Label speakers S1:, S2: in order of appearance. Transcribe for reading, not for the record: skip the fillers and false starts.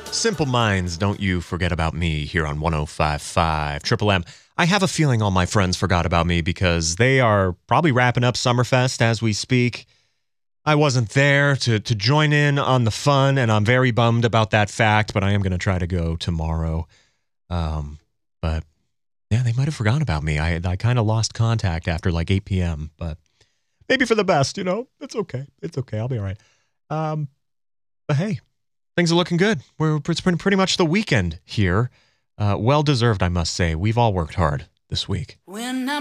S1: Simple Minds, Don't You Forget About Me here on 105.5 Triple M. I have a feeling all my friends forgot about me because they are probably wrapping up Summerfest as we speak. I wasn't there to join in on the fun, and I'm very bummed about that fact, but I am going to try to go tomorrow. But yeah, they might have forgotten about me. I kind of lost contact after like 8 p.m., but maybe for the best, you know? It's okay. It's okay. I'll be all right. But hey, things are looking good. It's been pretty much the weekend here. Well-deserved, I must say. We've all worked hard this week.
S2: When I'm